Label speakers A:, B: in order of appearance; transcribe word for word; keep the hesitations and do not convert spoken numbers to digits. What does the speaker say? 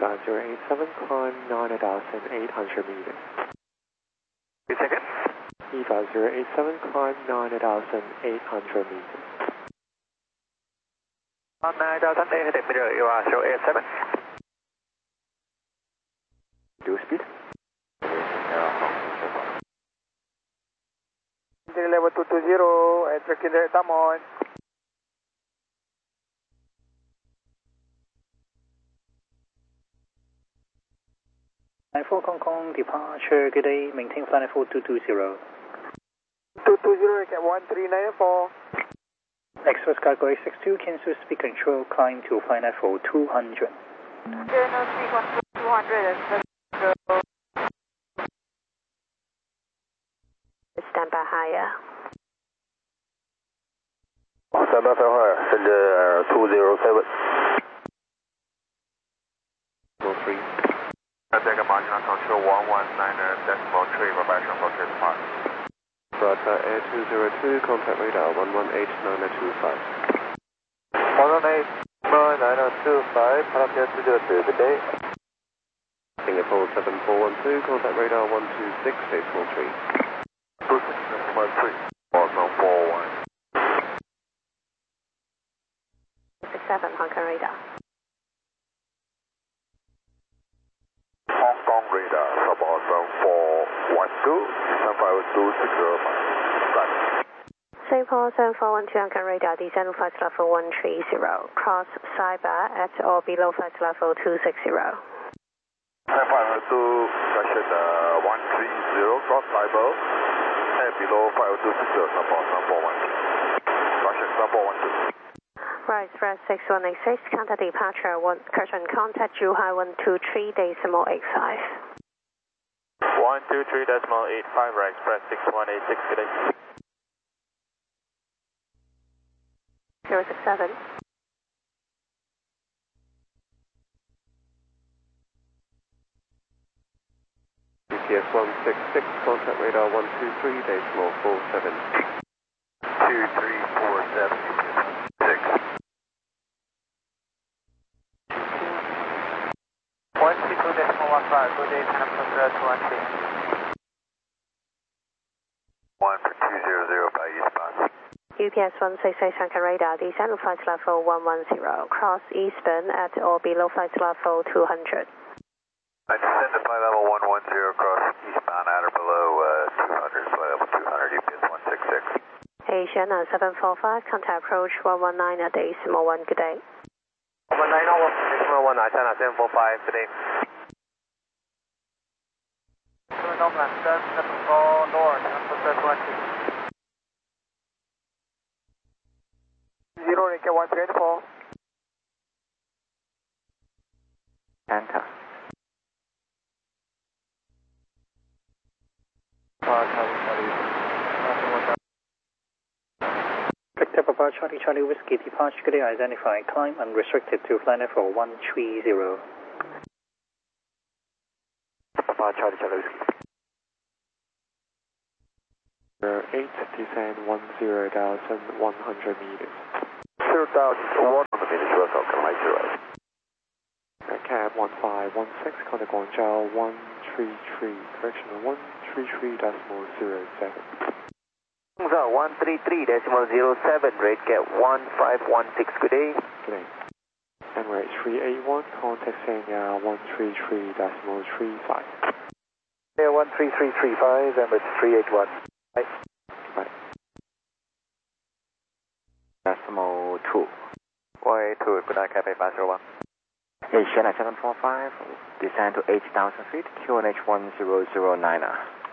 A: five zero eight seven, climb nine thousand eight hundred meters.
B: Two seconds.
A: E five zero eight seven, climb nine thousand eight hundred meters.
B: nine thousand eight hundred meters, you are zero eight seven.
A: Do speed.
B: Level two two zero, at Kinder Tamon.
C: nine four Hong Kong, departure, good day, maintain flight four two two zero.
B: two two zero, get one three nine four.
C: Express cargo eight six two, cancel speed control, climb to flight level two hundred.
D: General speed control two hundred and stand by higher.
B: Stand by higher, send uh, two zero seven.
A: Four three.
B: I take a marginal control one one nine decimal three, vibration for clear depart.
A: Roger, Air two zero two, contact radar one one eight nine two five.
B: one one eight nine two five, Parameter two zero two, good day.
A: Singapore seven four one two, contact radar one two six, decimal three.
B: two six one three, one four one.
D: six seven, Hong Kong radar.
B: Hong Kong radar, support seven four one two, seven five two six zero five.
D: Singapore seven four one two, Hong Kong radar, descend flight level one three zero, cross Cyber at or below flight level two six zero.
B: seven five two, question uh, one three zero, cross Cyber, and below five two six zero, support seven four one two. Question seven four one two.
D: Right, express six one eight six, contact departure, one, current contact Zhuhai one two three decimal eight five.
B: one two three decimal eight five, right, express six one eight six, good day.
D: zero six seven.
A: G P S one six six, contact radar one two three, decimal four seven.
B: two three four seven, six. one three two decimal one five, good day, China Plus two one three. one two zero zero by eastbound.
D: U P S one six six, Hong Kong radar, descend flight level one one zero, cross eastbound at or below flight level two hundred.
B: I descend to flight level one one zero, cross eastbound at or below uh, two hundred, flight level two hundred, U P S one six six.
D: Asian uh, seven four five, contact approach one one nine at decimal one, good day.
B: one nine over, decimal one nine, China seven four five, good day. Northland, seven four north, China Plus two one three. Zero, get one three four.
A: Enter.
C: Victor Papa Charlie Charlie Whiskey, departure, good day, identify, climb unrestricted to flight level one three zero.
B: Papa Charlie Charlie Whiskey.
A: zero eight, descend one zero thousand one hundred meters.
B: zero thousand one hundred meters, U S Falcon Light zero.
A: Cab one five one six, contact Guangzhou one three three, correction one three three decimal zero seven.
B: Guangzhou one three three decimal zero seven, rate get one five one six, good day.
A: Good day. Emirates three eight one, contact Sanya one three three decimal three five.
B: Yeah, one three three three five, Emirates three eight one. Right.
A: Right.
B: Decimal two. one eight two, good night, Cafe five zero one.
E: Asiana seven four five, descend to eight thousand feet, Q N H one zero zero nine.